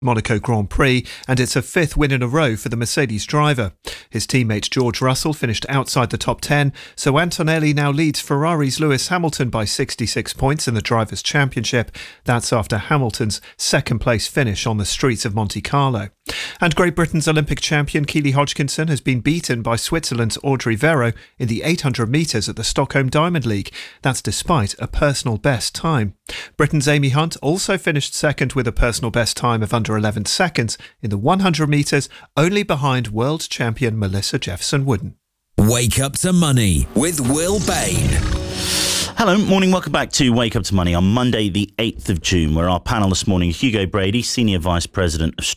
Monaco Grand Prix, and it's a fifth win in a row for the Mercedes driver. His teammate George Russell finished outside the top 10, so Antonelli now leads Ferrari's Lewis Hamilton by 66 points in the Drivers' Championship. That's after Hamilton's second-place finish on the streets of Monte Carlo. And Great Britain's Olympic champion Keely Hodgkinson has been beaten by Switzerland's Audrey Verreau in the 800 metres at the Stockholm Diamond League. That's despite a personal best time. Britain's Amy Hunt also finished second with a personal best time of under 11 seconds in the 100 metres, only behind world champion Melissa Jefferson-Wooden. Wake Up to Money with Will Bain. Hello, morning, welcome back to Wake Up to Money on Monday the 8th of June, where our panel this morning, Hugo Brady, Senior Vice President of